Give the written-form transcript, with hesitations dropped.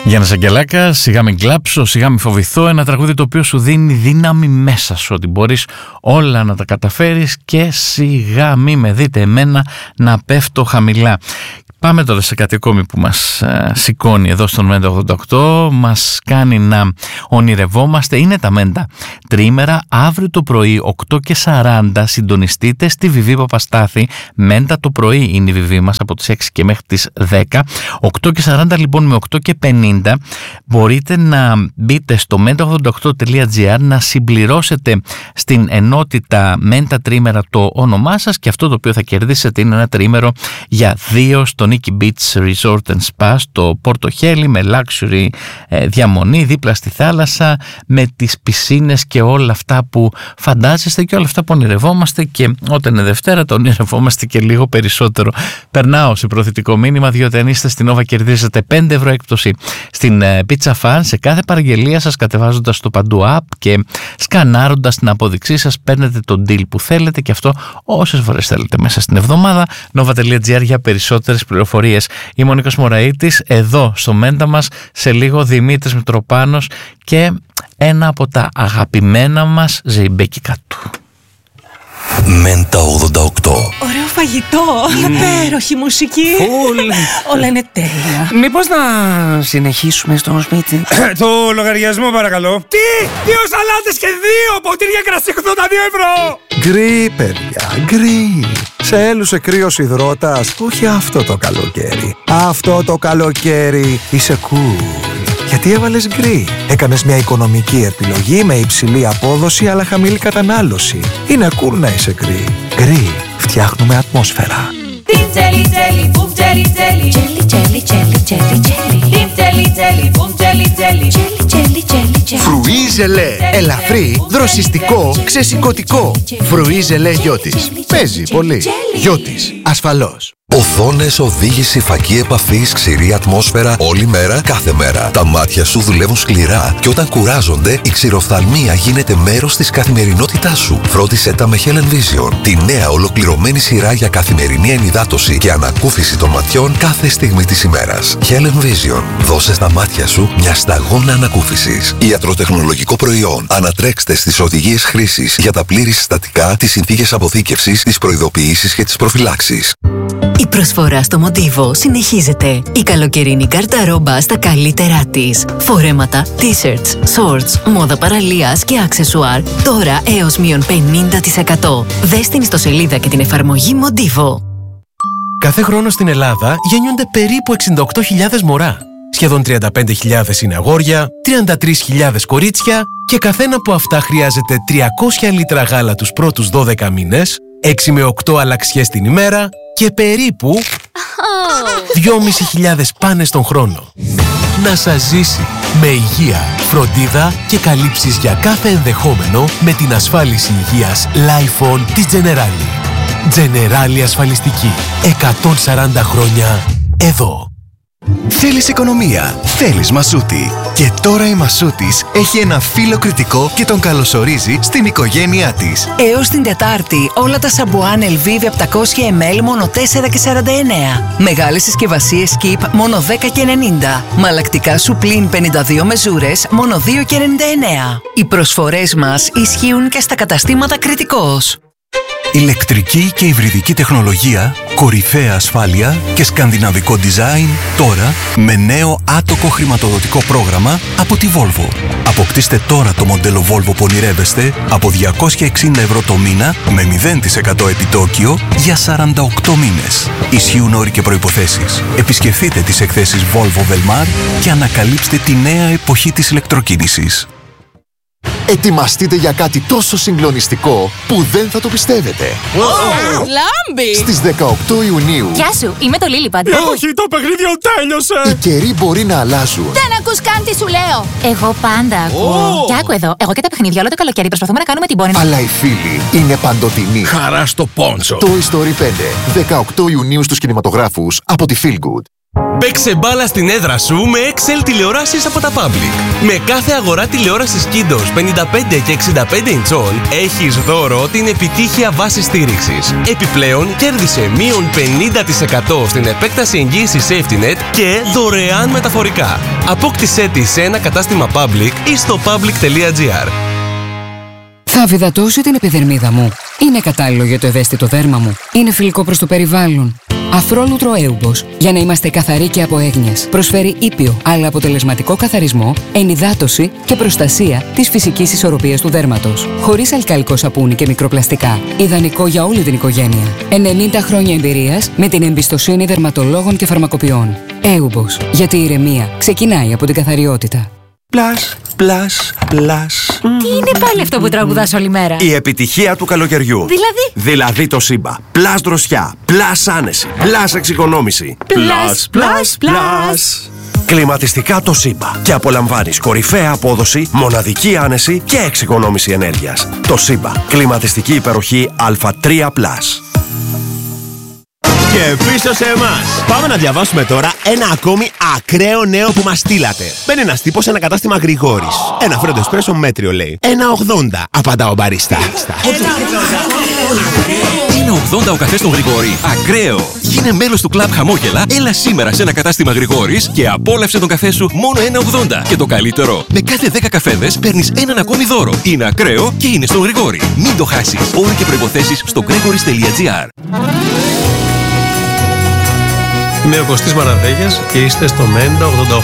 Γιάννης Αγγελάκας, σιγά μην κλάψω, σιγά μην φοβηθώ. Ένα τραγούδι το οποίο σου δίνει δύναμη μέσα σου, ότι μπορείς όλα να τα καταφέρεις και σιγά μην με δείτε εμένα να πέφτω χαμηλά. Πάμε τώρα σε κάτι ακόμη που μας σηκώνει εδώ στον Μέντα 88, μας κάνει να ονειρευόμαστε. Είναι τα Μέντα Τρίμερα. Αύριο το πρωί 8:40 συντονιστείτε στη Βιβί Παπαστάθη. Μέντα το πρωί είναι η Βιβί μας από τις 6 και μέχρι τις 10. 8:40 λοιπόν με 8:50 μπορείτε να μπείτε στο menta88.gr, να συμπληρώσετε στην ενότητα Μέντα Τρίμερα το όνομά σας και αυτό το οποίο θα κερδίσετε είναι ένα τριήμερο για 2 στο Nikki Beach Resort and Spa στο Πόρτο Χέλι, με luxury διαμονή δίπλα στη θάλασσα, με τις πισίνες και όλα αυτά που φαντάζεστε και όλα αυτά που ονειρευόμαστε, και όταν είναι Δευτέρα το ονειρευόμαστε και λίγο περισσότερο. Περνάω σε προθετικό μήνυμα, διότι αν είστε στην Nova κερδίζετε 5 ευρώ έκπτωση στην Pizza Fan σε κάθε παραγγελία σας, κατεβάζοντας το παντού app και σκανάροντας την απόδειξή σας παίρνετε το deal που θέλετε, και αυτό όσες φορές θέλετε μέσα στην εβδομάδα. Nova.gr για περισσότερες πληροφορίες. Είμαι ο Νίκος Μωραΐτης, εδώ στο Μέντα μας. Σε λίγο Δημήτρης Μητροπάνος και ένα από τα αγαπημένα μας ζεϊμπέκικα του. Μέντα 88. Ωραίο φαγητό, υπέροχη μουσική. Όλα είναι τέλεια. Μήπως να συνεχίσουμε στο σπίτι? Το λογαριασμό παρακαλώ. Τι! 2 σαλάτες και 2 ποτήρια κρασί 82 ευρώ! Γκρι, παιδιά, γκρι. Σε έλουσε κρύος υδρότας, όχι αυτό το καλοκαίρι. Αυτό το καλοκαίρι είσαι cool. Γιατί έβαλες γκρι. Έκανες μια οικονομική επιλογή με υψηλή απόδοση αλλά χαμηλή κατανάλωση. Είναι cool να είσαι γκρι. Γκρι. Φτιάχνουμε ατμόσφαιρα. Φρουί ζελέ. Ελαφρύ, δροσιστικό, ξεσηκωτικό. Φρουί ζελέ Γιώτης. Παίζει πολύ. Γιώτης. Ασφαλώς. Οθόνες, οδήγηση, φακή επαφής, ξηρή ατμόσφαιρα όλη μέρα, κάθε μέρα. Τα μάτια σου δουλεύουν σκληρά και όταν κουράζονται, η ξηροφθαλμία γίνεται μέρος της καθημερινότητάς σου. Φρόντισε τα με Helen Vision, τη νέα ολοκληρωμένη σειρά για καθημερινή ενυδάτωση και ανακούφιση των ματιών κάθε στιγμή της ημέρας. Helen Vision. Δώσε στα μάτια σου μια σταγόνα ανακούφισης. Ιατροτεχνολογικό προϊόν. Ανατρέξτε στις οδηγίες χρήσης για τα πλήρη συστατικά, τις συνθήκες αποθήκευσης, τις προειδοποιήσεις και τις προφυλάξεις. Η προσφορά στο Μοντίβο συνεχίζεται. Η καλοκαιρινή καρταρόμπα στα καλύτερά της. Φορέματα, t-shirts, shorts, μόδα παραλίας και αξεσουάρ τώρα έως μείον 50%. Δες την ιστοσελίδα και την εφαρμογή Μοντίβο. Κάθε χρόνο στην Ελλάδα γεννιούνται περίπου 68.000 μωρά. Σχεδόν 35.000 είναι αγόρια, 33.000 κορίτσια και καθένα από αυτά χρειάζεται 300 λίτρα γάλα τους πρώτους 12 μήνες, 6 με 8 αλλαξιές την ημέρα και περίπου 2.500 πάνες τον χρόνο. Να σας ζήσει με υγεία, φροντίδα και καλύψεις για κάθε ενδεχόμενο με την ασφάλιση υγείας Lifon της Generali. Generali ασφαλιστική. 140 χρόνια εδώ. Θέλεις οικονομία, θέλεις Μασούτη. Και τώρα η Μασούτης έχει ένα φίλο κριτικό και τον καλωσορίζει στην οικογένειά της. Έως την Τετάρτη όλα τα σαμπουάν Elvive 700 ml μόνο 4,49. Μεγάλες συσκευασίες Keep μόνο 10,90. Μαλακτικά Supreme 52 μεζούρες μόνο 2,99. Οι προσφορές μας ισχύουν και στα καταστήματα Κριτικός. Ηλεκτρική και υβριδική τεχνολογία, κορυφαία ασφάλεια και σκανδιναβικό design τώρα με νέο άτοκο χρηματοδοτικό πρόγραμμα από τη Volvo. Αποκτήστε τώρα το μοντέλο Volvo που ονειρεύεστε από 260 ευρώ το μήνα με 0% επιτόκιο για 48 μήνες. Ισχύουν όροι και προϋποθέσεις. Επισκεφτείτε τις εκθέσεις Volvo Velmar και ανακαλύψτε τη νέα εποχή της ηλεκτροκίνησης. Ετοιμαστείτε για κάτι τόσο συγκλονιστικό που δεν θα το πιστεύετε. Λάμπη! Στις 18 Ιουνίου. Γεια σου, είμαι το Lillipad. Όχι, το παιχνίδι τέλειωσε! Οι καιροί μπορεί να αλλάζουν. Δεν ακούς καν τι σου λέω! Εγώ πάντα ακούω. Κι άκου εδώ, εγώ και τα παιχνίδια όλο το καλοκαίρι προσπαθούμε να κάνουμε την πόνη. Αλλά οι φίλοι είναι παντοτινοί. Χαρά στο πόντσο. Toy Story 5, 18 Ιουνίου στους κινηματογράφους από τη Feel Good. Παίξε μπάλα στην έδρα σου με Excel τηλεοράσεις από τα Public. Με κάθε αγορά τηλεόρασης Kindos 55 και 65 ιντσών έχεις δώρο την επιτύχεια βάση στήριξης. Επιπλέον κέρδισε μείον 50% στην επέκταση εγγύησης SafetyNet και δωρεάν μεταφορικά. Απόκτησέ τη σε ένα κατάστημα Public ή στο public.gr. Θα βιδατώσω την επιδερμίδα μου. Είναι κατάλληλο για το ευαίσθητο δέρμα μου. Είναι φιλικό προς το περιβάλλον. Αφρόλουτρο Έουμπος, για να είμαστε καθαροί και από έγνοιες. Προσφέρει ήπιο, αλλά αποτελεσματικό καθαρισμό, ενυδάτωση και προστασία της φυσικής ισορροπίας του δέρματος. Χωρίς αλκαλικό σαπούνι και μικροπλαστικά. Ιδανικό για όλη την οικογένεια. 90 χρόνια εμπειρίας με την εμπιστοσύνη δερματολόγων και φαρμακοποιών. Έουμπος, γιατί η ηρεμία ξεκινάει από την καθαριότητα. Πλάς, πλάς, πλάς. Τι είναι πάλι αυτό που τραγουδάς όλη μέρα? Η επιτυχία του καλοκαιριού. Δηλαδή το Σύμπα. Πλάς δροσιά, πλάς άνεση, πλάς εξοικονόμηση. Πλάς, πλάς, πλάς. Κλιματιστικά το Σύμπα. Και απολαμβάνεις κορυφαία απόδοση, μοναδική άνεση και εξοικονόμηση ενέργειας. Το Σύμπα. Κλιματιστική υπεροχή Α3+. Και πίσω σε εμάς. Πάμε να διαβάσουμε τώρα ένα ακόμη ακραίο νέο που μας στείλατε. Μπαίνει ένας τύπος σε ένα κατάστημα Γρηγόρης. Ένα φρέντο εσπρέσο μέτριο λέει. 1,80 απαντά ο μπαρίστα. 1,80 ο καφές στον Γρηγόρη. Ακραίο! Γίνε μέλος του κλαμπ Χαμόγελα, έλα σήμερα σε ένα κατάστημα Γρηγόρης και απόλαυσε τον καφέ σου μόνο 1,80. Και το καλύτερο, με κάθε 10 καφέδες παίρνεις έναν ακόμη δώρο. Είναι ακραίο και είναι στον Γρηγόρη. Μην το χάσεις. Όροι και προϋποθέσεις στο gregoris.gr. Είμαι ο Κωστής Μαραδέγιας και είστε στο Μέντα 88.